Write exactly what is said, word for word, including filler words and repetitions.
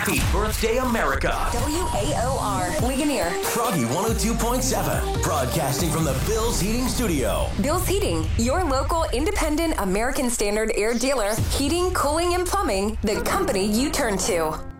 Happy birthday, America. W A O R, Ligonier. Froggy one oh two point seven, broadcasting from the Bill's Heating Studio. Bill's Heating, your local independent American Standard air dealer. Heating, cooling, and plumbing, the company you turn to.